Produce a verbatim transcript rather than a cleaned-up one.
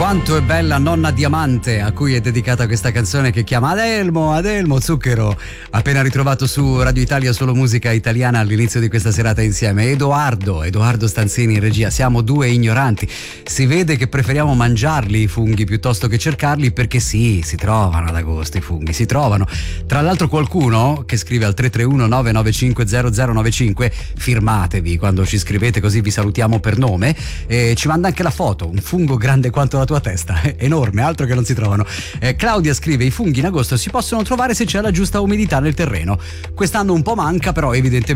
Quanto è bella Nonna Diamante, a cui è dedicata questa canzone che chiama Adelmo, Adelmo Zucchero, appena ritrovato su Radio Italia Solo Musica Italiana all'inizio di questa serata insieme. Edoardo, Edoardo Stanzini in regia, siamo due ignoranti, si vede che preferiamo mangiarli i funghi piuttosto che cercarli, perché sì, si trovano ad agosto i funghi, si trovano. Tra l'altro qualcuno che scrive al tre tre uno nove nove cinque zero zero nove cinque, firmatevi quando ci scrivete così vi salutiamo per nome, e ci manda anche la foto, un fungo grande quanto la tua testa, enorme, altro che non si trovano. eh, Claudia scrive: i funghi in agosto si possono trovare se c'è la giusta umidità nel terreno. Quest'anno un po' manca, però evidentemente